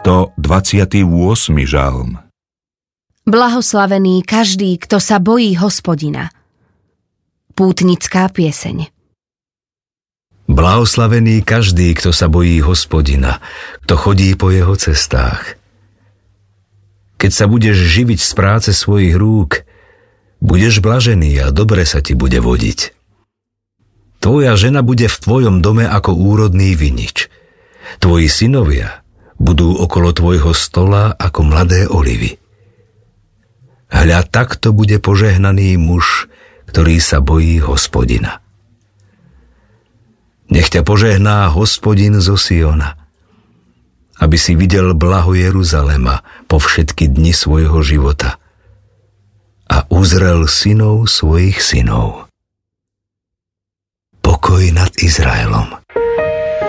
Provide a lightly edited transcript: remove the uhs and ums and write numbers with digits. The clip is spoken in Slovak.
228. žalm. Blahoslavený každý, kto sa bojí Hospodina. Pútnická pieseň. Blahoslavený každý, kto sa bojí Hospodina, kto chodí po jeho cestách. Keď sa budeš živiť z práce svojich rúk, budeš blažený a dobre sa ti bude vodiť. Tvoja žena bude v tvojom dome ako úrodný vinič. Tvoji synovia budú okolo tvojho stola ako mladé olivy. Hľa, takto bude požehnaný muž, ktorý sa bojí Hospodina. Nech ťa požehná Hospodin zo Siona, aby si videl blaho Jeruzalema po všetky dni svojho života a uzrel synov svojich synov. Pokoj nad Izraelom.